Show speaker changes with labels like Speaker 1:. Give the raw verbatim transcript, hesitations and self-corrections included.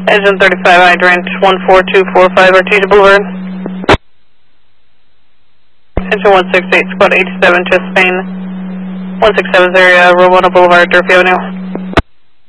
Speaker 1: Engine thirty-five, hydrant one four two four five, Artesia Boulevard. Engine one six eight, squad eighty-seven, chest Spain. one six seven zero, Romano Boulevard, Durfee Avenue.